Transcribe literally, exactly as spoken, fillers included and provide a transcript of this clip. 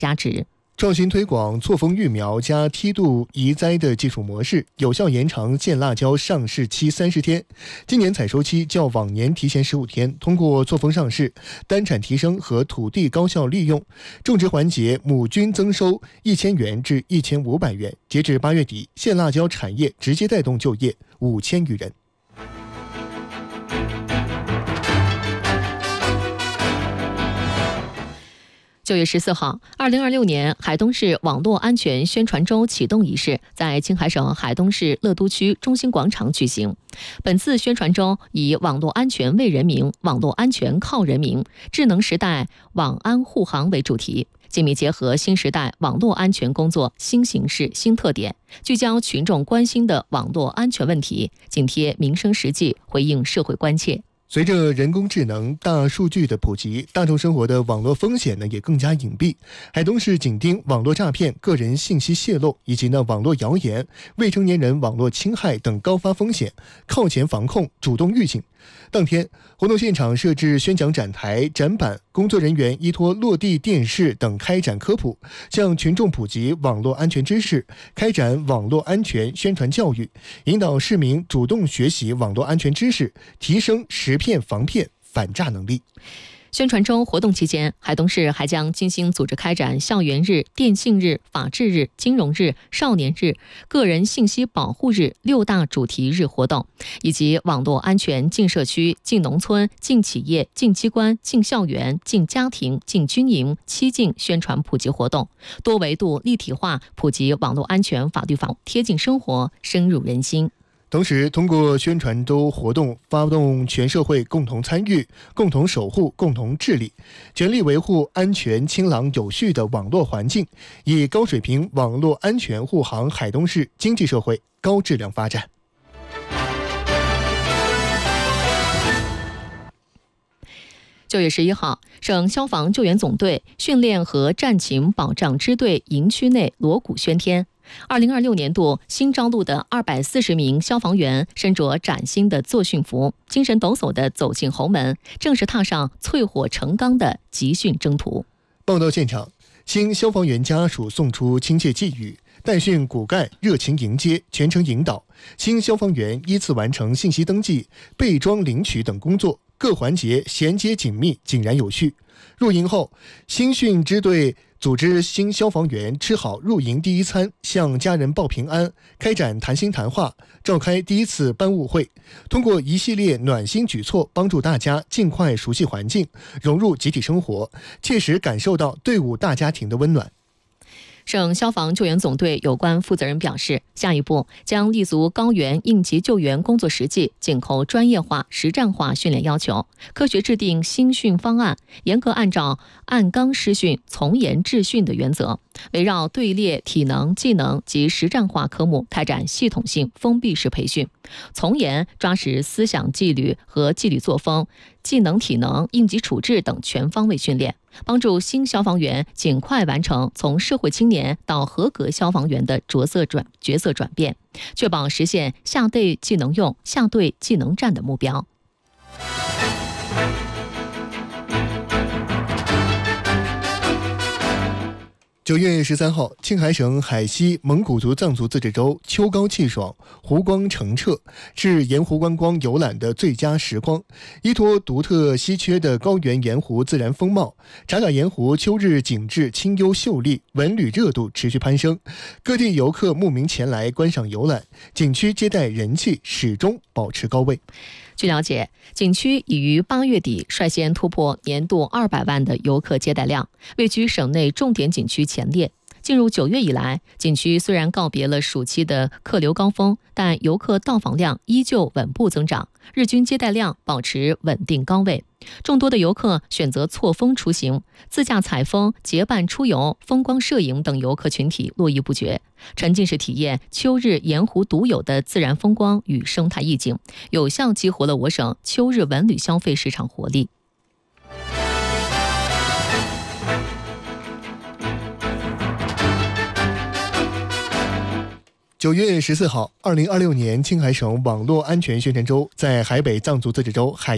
价值。 创新推广错峰育苗加梯度移栽的技术模式，有效延长见辣椒上市期三十天。今年采收期较往年提前十五天，通过错峰上市、单产提升和土地高效利用，种植环节亩均增收一千元至一千五百元。截至八月底，现辣椒产业直接带动就业五千余人。 九月十四号，二零二六年海东市网络安全宣传周启动仪式在青海省海东市乐都区中心广场举行。本次宣传周以“网络安全为人民，网络安全靠人民，智能时代网安护航”为主题，紧密结合新时代网络安全工作新形势、新特点，聚焦群众关心的网络安全问题，紧贴民生实际，回应社会关切。 随着人工智能、大数据的普及，大众生活的网络风险呢也更加隐蔽。海东市紧盯网络诈骗、个人信息泄露以及呢网络谣言、未成年人网络侵害等高发风险，靠前防控，主动预警。当天，活动现场设置宣讲展台、展板，工作人员依托落地电视等开展科普，向群众普及网络安全知识，开展网络安全宣传教育，引导市民主动学习网络安全知识，提升识骗防骗反诈能力。 宣传周活动期间，海东市还将精心组织开展校园日、电信日、法治日、金融日、少年日、个人信息保护日六大主题日活动，以及网络安全进社区、进农村、进企业、进机关、进校园、进家庭、进军营七进宣传普及活动，多维度立体化普及网络安全法律法，贴近生活，深入人心。 同时，通过宣传周活动，发动全社会共同参与、共同守护、共同治理，全力维护安全、清朗、有序的网络环境，以高水平网络安全护航海东市经济社会高质量发展。 九月十一号，省消防救援总队训练和战情保障支队营区内锣鼓喧天。二零二六年度新招录的二百四十名消防员身着崭新的作训服，精神抖擞地走进侯门，正式踏上淬火成钢的集训征途。 报到现场，新消防员家属送出亲切寄语，带训骨干热情迎接，全程引导。新消防员依次完成信息登记、备装领取等工作，各环节衔接紧密，井然有序。入营后，新训支队组织新消防员吃好入营第一餐，向家人报平安，开展谈心谈话，召开第一次班务会，通过一系列暖心举措，帮助大家尽快熟悉环境，融入集体生活，切实感受到队伍大家庭的温暖。 省消防救援总队有关负责人表示，下一步将立足高原应急救援工作实际，紧扣专业化、实战化训练要求，科学制定新训方案，严格按照按纲施训、从严治训的原则，围绕队列、体能、技能及实战化科目开展系统性封闭式培训，从严抓实思想纪律和纪律作风、技能、体能、应急处置等全方位训练，帮助新消防员尽快完成从社会青年到合格消防员的角色转角色转变，确保实现下队技能用、下队技能战的目标。 九月十三号，青海省海西蒙古族藏族自治州秋高气爽，湖光澄澈，是盐湖观光游览的最佳时光。依托独特稀缺的高原盐湖自然风貌，察察盐湖秋日景致清幽秀丽，文旅热度持续攀升，各地游客慕名前来观赏游览，景区接待人气始终保持高位。 据了解，景区已于八月底率先突破年度二百万的游客接待量，位居省内重点景区前列。进入九月以来，景区虽然告别了暑期的客流高峰，但游客到访量依旧稳步增长，日均接待量保持稳定高位。众多的游客选择错峰出行，自驾采风、结伴出游、风光摄影等游客群体络绎不绝，沉浸式体验秋日盐湖独有的自然风光与生态意境，有效激活了我省秋日文旅消费市场活力。 九月十四号，二零二六年青海省网络安全宣传周在海北藏族自治州海